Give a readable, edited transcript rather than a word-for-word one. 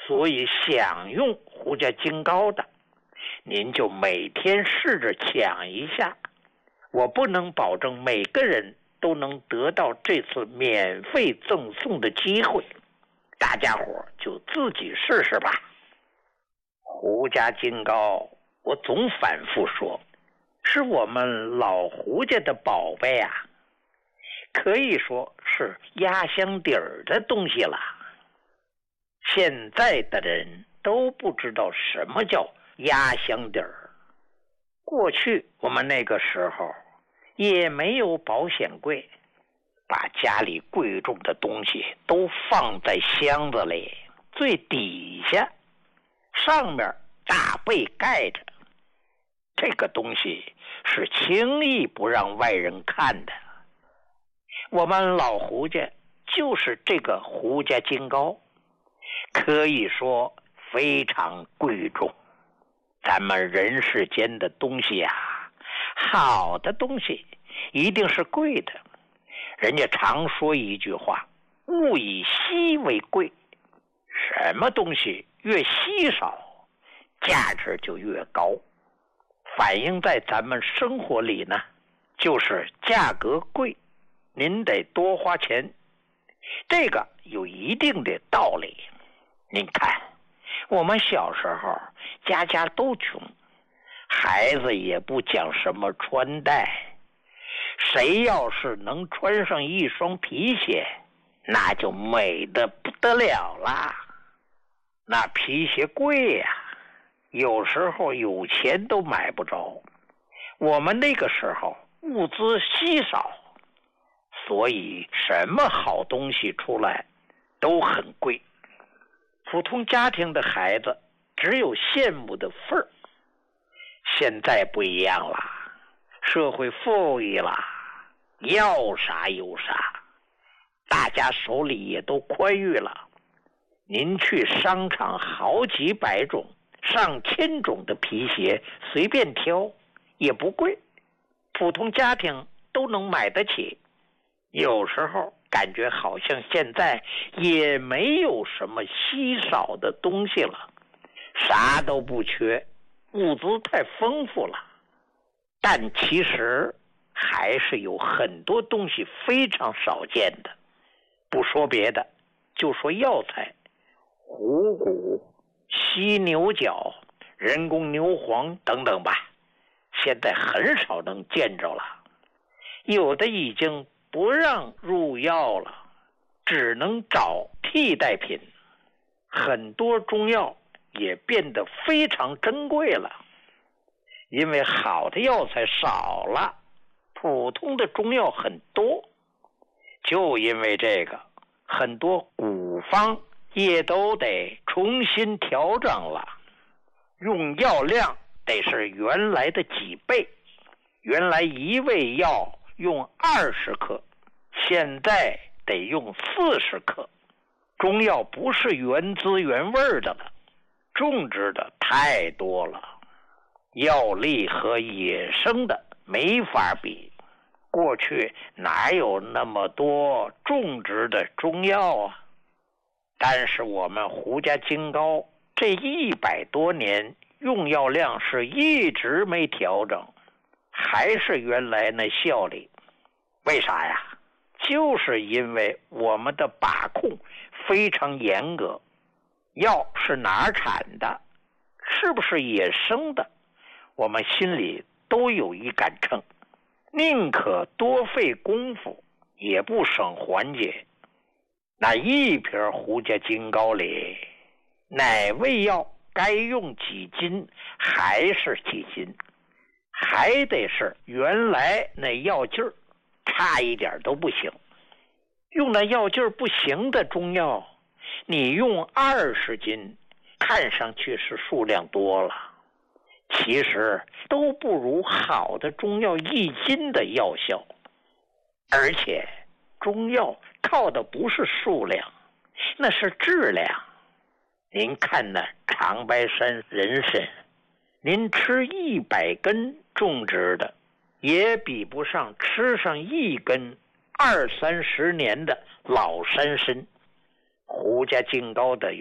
所以想用胡家金膏的，您就每天试着抢一下。我不能保证每个人都能得到这次免费赠送的机会，大家伙就自己试试吧。胡家金膏，我总反复说，是我们老胡家的宝贝啊，可以说是压箱底儿的东西了。现在的人都不知道什么叫压箱底儿。过去我们那个时候也没有保险柜，把家里贵重的东西都放在箱子里最底下，上面大被盖着。这个东西是轻易不让外人看的。我们老胡家就是这个胡家金膏，可以说非常贵重。咱们人世间的东西啊，好的东西一定是贵的。人家常说一句话，物以稀为贵。什么东西越稀少，价值就越高。反映在咱们生活里呢，就是价格贵，您得多花钱。这个有一定的道理。您看，我们小时候家家都穷，孩子也不讲什么穿戴，谁要是能穿上一双皮鞋，那就美得不得了啦。那皮鞋贵呀，有时候有钱都买不着。我们那个时候物资稀少，所以什么好东西出来都很贵。普通家庭的孩子只有羡慕的份儿。现在不一样了，社会富裕了，要啥有啥，大家手里也都宽裕了。您去商场好几百种、上千种的皮鞋随便挑，也不贵，普通家庭都能买得起。有时候感觉好像现在也没有什么稀少的东西了，啥都不缺，物资太丰富了。但其实还是有很多东西非常少见的。不说别的，就说药材，虎骨、犀牛角、人工牛黄等等吧，现在很少能见着了。有的已经不让入药了，只能找替代品。很多中药也变得非常珍贵了，因为好的药材少了，普通的中药很多。就因为这个，很多古方也都得重新调整了，用药量得是原来的几倍。原来一味药用20克，现在得用40克。中药不是原汁原味的了，种植的太多了，药力和野生的没法比。过去哪有那么多种植的中药啊？但是我们胡家金膏这100多年用药量是一直没调整，还是原来那效力。为啥呀？就是因为我们的把控非常严格。药是哪儿产的，是不是野生的，我们心里都有一杆秤，宁可多费功夫也不省环节。那一瓶胡家金膏里，哪味药该用几斤还是几斤，还得是原来那药劲儿，差一点都不行。用那药劲儿不行的中药，你用20斤，看上去是数量多了，其实都不如好的中药1斤的药效。而且中药靠的不是数量，那是质量。您看那长白山人参，您吃100根种植的，也比不上吃上1根20-30年的老山参。胡家金膏的